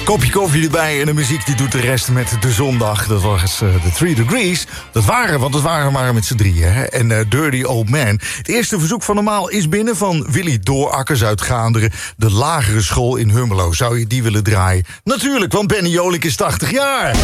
Kopje koffie erbij en de muziek die doet de rest met de zondag. Dat was de 3 Degrees. Dat waren maar met z'n drieën. Hè? En Dirty Old Man. Het eerste verzoek van normaal is binnen van Willy Doorakkers uit Gaanderen. De lagere school in Hummelo. Zou je die willen draaien? Natuurlijk, want Benny Jolink is 80 jaar.